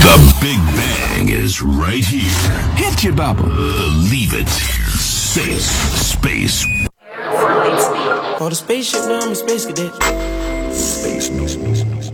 The Big Bang is right here. Hit you, Bubba. Believe it. Space. For the spaceship, now I'm a space cadet. Space.